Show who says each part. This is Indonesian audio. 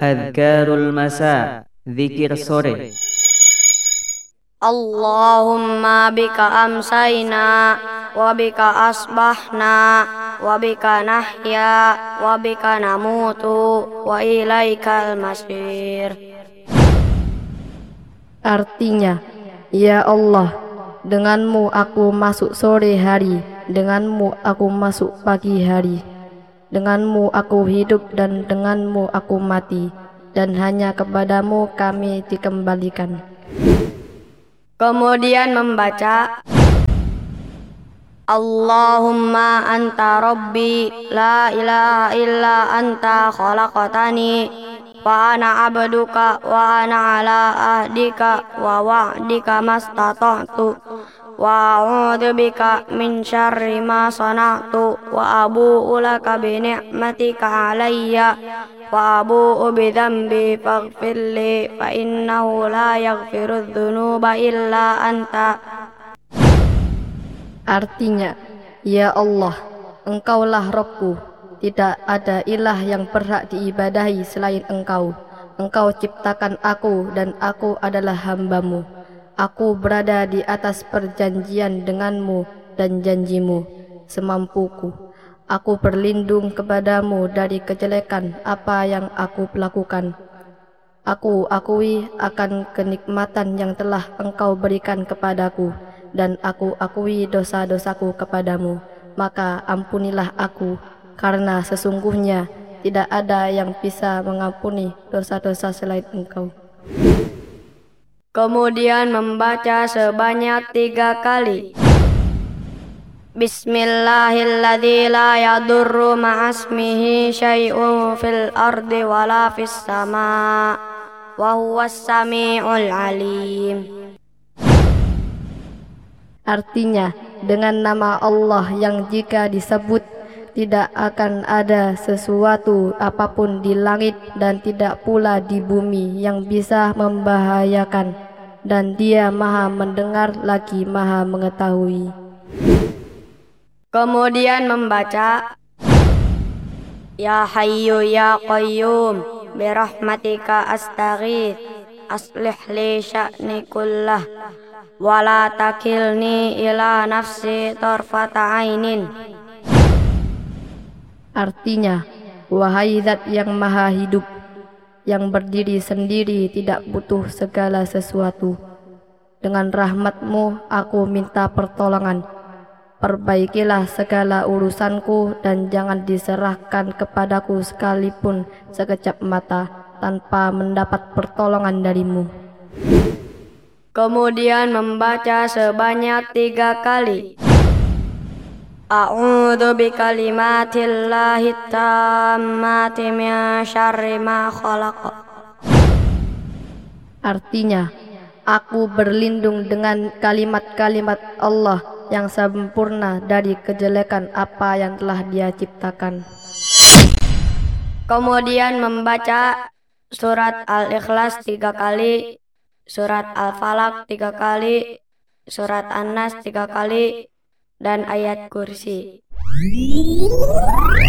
Speaker 1: Adhkarul masa, zikir sore.
Speaker 2: Allahumma bika amsayna wa bika asbahna wa bika nahya wa bika namutu wa ilaikal masir.
Speaker 3: Artinya, ya Allah, denganmu aku masuk sore hari, denganmu aku masuk pagi hari, denganmu aku hidup dan denganmu aku mati, dan hanya kepadamu kami dikembalikan.
Speaker 2: Kemudian membaca Allahumma anta rabbi la ilaha illa anta khalaqtani wa ana abduka wa ana ala ahdika wa wa'dika mastata'tu wa a'udzu bika min syarri ma sana'tu wa abu'u laka bi ni'matika alayya wa abu'u bi dzambi faghfirli fa innahu la yaghfiru dzunuba illa anta.
Speaker 3: Artinya, ya Allah, Engkaulah Rabbku, tidak ada ilah yang berhak diibadahi selain Engkau. Engkau ciptakan aku dan aku adalah hamba-Mu. Aku berada di atas perjanjian denganmu dan janjimu semampuku. Aku berlindung kepadamu dari kejelekan apa yang aku lakukan. Aku akui akan kenikmatan yang telah Engkau berikan kepadaku, dan aku akui dosa-dosaku kepadamu. Maka ampunilah aku, karena sesungguhnya tidak ada yang bisa mengampuni dosa-dosa selain Engkau.
Speaker 2: Kemudian membaca sebanyak 3 kali. Bismillahilladzi la yadurru ma'asmihi syai'un fil ardi wala fis sama' wa huwas sami'ul alim.
Speaker 3: Artinya, dengan nama Allah yang jika disebut tidak akan ada sesuatu apapun di langit dan tidak pula di bumi yang bisa membahayakan, dan Dia Maha Mendengar lagi Maha Mengetahui.
Speaker 2: Kemudian membaca Ya Hayyu Ya Qayyum birahmatika astaghits aslih li sya'ni kullah wa la takilni ila nafsi tarfata ainin.
Speaker 3: Artinya, wahai Zat yang Maha Hidup, yang berdiri sendiri tidak butuh segala sesuatu, dengan rahmat-Mu aku minta pertolongan. Perbaikilah segala urusanku dan jangan diserahkan kepadaku sekalipun sekejap mata tanpa mendapat pertolongan dari-Mu.
Speaker 2: Kemudian membaca sebanyak 3 kali. A'udzu bikalimatillahi tammati min syarri ma khalaq.
Speaker 3: Artinya, aku berlindung dengan kalimat-kalimat Allah yang sempurna dari kejelekan apa yang telah Dia ciptakan.
Speaker 2: Kemudian membaca surat Al-Ikhlas 3 kali, surat Al-Falaq 3 kali, surat An-Nas 3 kali, dan ayat kursi.